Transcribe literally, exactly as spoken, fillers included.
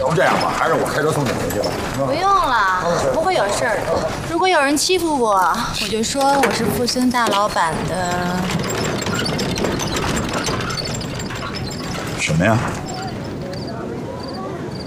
不这样吧，还是我开车送你回去吧。 不用了，不会有事儿的。如果有人欺负我，我就说我是富孙大老板的。 什么呀？